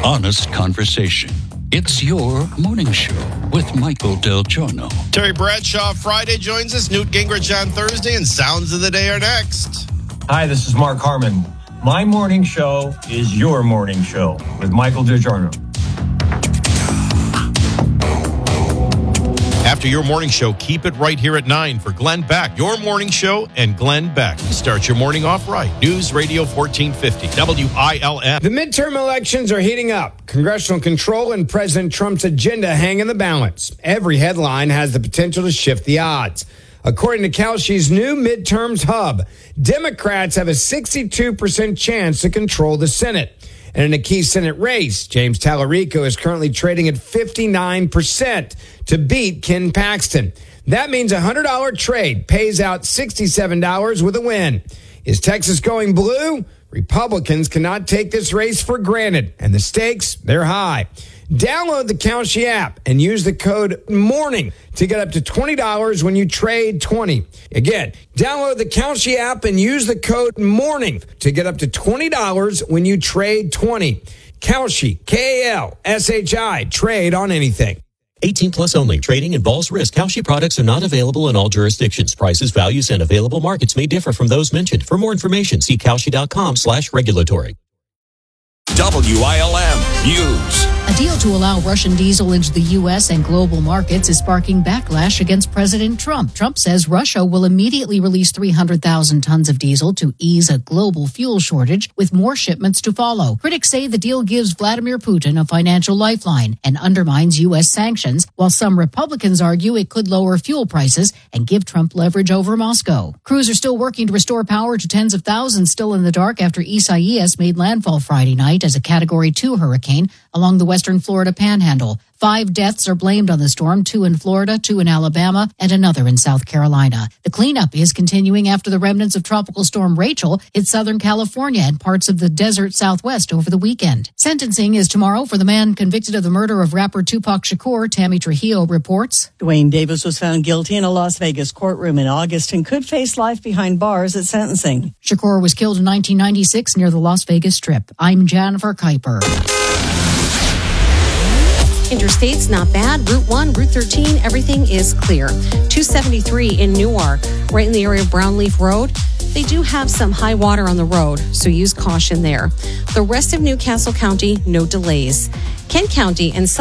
honest conversation. It's your morning show with Michael Del Giorno. Terry Bradshaw Friday joins us. Newt Gingrich on Thursday, and Sounds of the Day are next. Hi, this is Mark Harmon. My morning show is your morning show with Michael Del Giorno. After your morning show, keep it right here at 9 for Glenn Beck. Your morning show and Glenn Beck. Start your morning off right. News Radio 1450, WILM. The midterm elections are heating up. Congressional control and President Trump's agenda hang in the balance. Every headline has the potential to shift the odds. According to Kalshi's new midterms hub, Democrats have a 62% chance to control the Senate. And in a key Senate race, James Tallarico is currently trading at 59% to beat Ken Paxton. That means a $100 trade pays out $67 with a win. Is Texas going blue? Republicans cannot take this race for granted, and the stakes, they're high. Download the Kalshi app and use the code MORNING to get up to $20 when you trade 20. Again, download the Kalshi app and use the code MORNING to get up to $20 when you trade 20. Kalshi, Kalshi, trade on anything. 18 plus only. Trading involves risk. Kalshi products are not available in all jurisdictions. Prices, values, and available markets may differ from those mentioned. For more information, see Kalshi.com/regulatory. WILM News. A deal to allow Russian diesel into the U.S. and global markets is sparking backlash against President Trump. Trump says Russia will immediately release 300,000 tons of diesel to ease a global fuel shortage, with more shipments to follow. Critics say the deal gives Vladimir Putin a financial lifeline and undermines U.S. sanctions, while some Republicans argue it could lower fuel prices and give Trump leverage over Moscow. Crews are still working to restore power to tens of thousands still in the dark after Isaias made landfall Friday night as a Category 2 hurricane along the western Florida panhandle. 5 deaths are blamed on the storm, 2 in Florida, 2 in Alabama, and another in South Carolina. The cleanup is continuing after the remnants of Tropical Storm Rachel hit Southern California and parts of the desert Southwest over the weekend. Sentencing is tomorrow for the man convicted of the murder of rapper Tupac Shakur. Tammy Trujillo reports. Dwayne Davis was found guilty in a Las Vegas courtroom in August and could face life behind bars at sentencing. Shakur was killed in 1996 near the Las Vegas Strip. I'm Jennifer Kuiper. Interstate's not bad. Route 1, Route 13, everything is clear. 273 in Newark, right in the area of Brownleaf Road. They do have some high water on the road, so use caution there. The rest of Newcastle County, no delays. Kent County and